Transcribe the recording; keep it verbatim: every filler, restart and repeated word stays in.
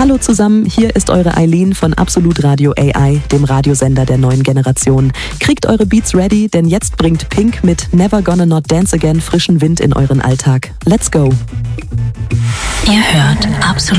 Hallo zusammen, hier ist eure Eileen von Absolut Radio A I, dem Radiosender der neuen Generation. Kriegt eure Beats ready, denn jetzt bringt Pink mit Never Gonna Not Dance Again frischen Wind in euren Alltag. Let's go! Ihr hört Absolut